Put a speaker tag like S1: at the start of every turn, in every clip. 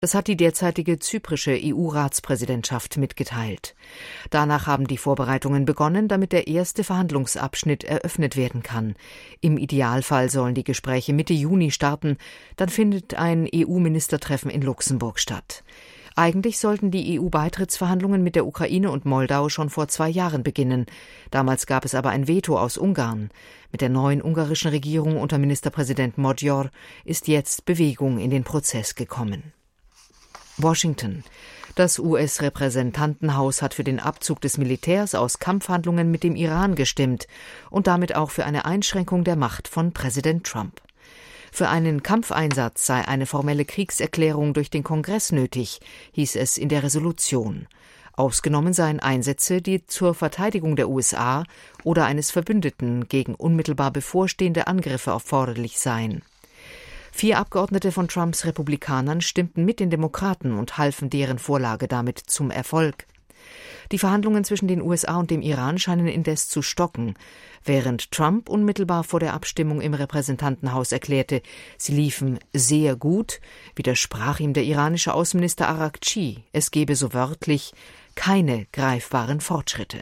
S1: Das hat die derzeitige zyprische EU-Ratspräsidentschaft mitgeteilt. Danach haben die Vorbereitungen begonnen, damit der erste Verhandlungsabschnitt eröffnet werden kann. Im Idealfall sollen die Gespräche Mitte Juni starten, dann findet ein EU-Ministertreffen in Luxemburg statt. Eigentlich sollten die EU-Beitrittsverhandlungen mit der Ukraine und Moldau schon vor 2 Jahren beginnen. Damals gab es aber ein Veto aus Ungarn. Mit der neuen ungarischen Regierung unter Ministerpräsident Magyar ist jetzt Bewegung in den Prozess gekommen. Washington. Das US-Repräsentantenhaus hat für den Abzug des Militärs aus Kampfhandlungen mit dem Iran gestimmt und damit auch für eine Einschränkung der Macht von Präsident Trump. Für einen Kampfeinsatz sei eine formelle Kriegserklärung durch den Kongress nötig, hieß es in der Resolution. Ausgenommen seien Einsätze, die zur Verteidigung der USA oder eines Verbündeten gegen unmittelbar bevorstehende Angriffe erforderlich seien. 4 Abgeordnete von Trumps Republikanern stimmten mit den Demokraten und halfen deren Vorlage damit zum Erfolg. Die Verhandlungen zwischen den USA und dem Iran scheinen indes zu stocken, während Trump unmittelbar vor der Abstimmung im Repräsentantenhaus erklärte, sie liefen sehr gut, widersprach ihm der iranische Außenminister Araghchi, es gebe so wörtlich keine greifbaren Fortschritte.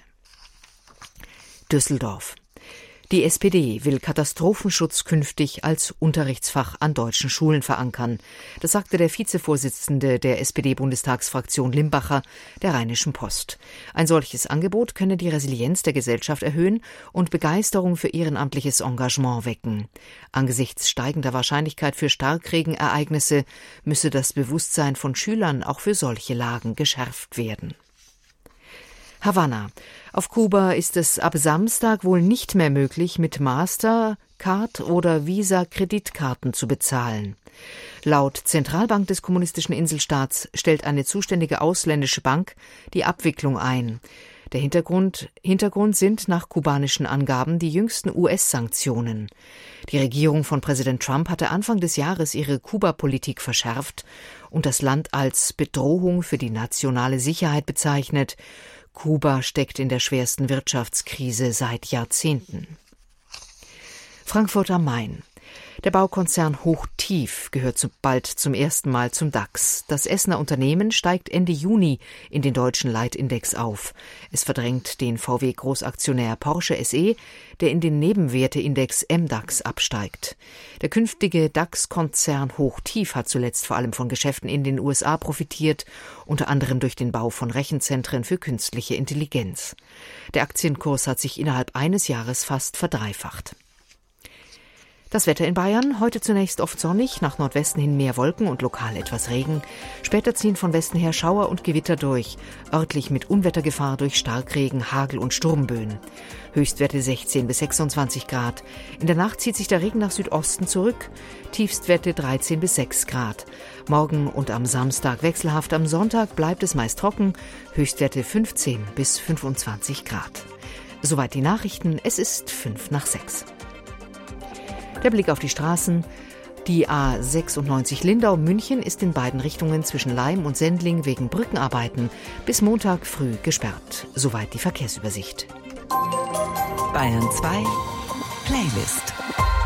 S1: Düsseldorf. Die SPD will Katastrophenschutz künftig als Unterrichtsfach an deutschen Schulen verankern. Das sagte der Vizevorsitzende der SPD-Bundestagsfraktion Limbacher der Rheinischen Post. Ein solches Angebot könne die Resilienz der Gesellschaft erhöhen und Begeisterung für ehrenamtliches Engagement wecken. Angesichts steigender Wahrscheinlichkeit für Starkregenereignisse müsse das Bewusstsein von Schülern auch für solche Lagen geschärft werden. Havanna. Auf Kuba ist es ab Samstag wohl nicht mehr möglich, mit Mastercard oder Visa-Kreditkarten zu bezahlen. Laut Zentralbank des kommunistischen Inselstaats stellt eine zuständige ausländische Bank die Abwicklung ein. Der Hintergrund sind nach kubanischen Angaben die jüngsten US-Sanktionen. Die Regierung von Präsident Trump hatte Anfang des Jahres ihre Kuba-Politik verschärft und das Land als Bedrohung für die nationale Sicherheit bezeichnet. Kuba steckt in der schwersten Wirtschaftskrise seit Jahrzehnten. Frankfurt am Main. Der Baukonzern Hochtief gehört bald zum ersten Mal zum DAX. Das Essener Unternehmen steigt Ende Juni in den deutschen Leitindex auf. Es verdrängt den VW-Großaktionär Porsche SE, der in den Nebenwerteindex MDAX absteigt. Der künftige DAX-Konzern Hochtief hat zuletzt vor allem von Geschäften in den USA profitiert, unter anderem durch den Bau von Rechenzentren für künstliche Intelligenz. Der Aktienkurs hat sich innerhalb eines Jahres fast verdreifacht. Das Wetter in Bayern, heute zunächst oft sonnig, nach Nordwesten hin mehr Wolken und lokal etwas Regen. Später ziehen von Westen her Schauer und Gewitter durch, örtlich mit Unwettergefahr durch Starkregen, Hagel und Sturmböen. Höchstwerte 16 bis 26 Grad. In der Nacht zieht sich der Regen nach Südosten zurück, Tiefstwerte 13 bis 6 Grad. Morgen und am Samstag wechselhaft, am Sonntag bleibt es meist trocken, Höchstwerte 15 bis 25 Grad. Soweit die Nachrichten, es ist 5:05. Der Blick auf die Straßen. Die A96 Lindau-München ist in beiden Richtungen zwischen Laim und Sendling wegen Brückenarbeiten bis Montag früh gesperrt. Soweit die Verkehrsübersicht.
S2: Bayern 2 Playlist.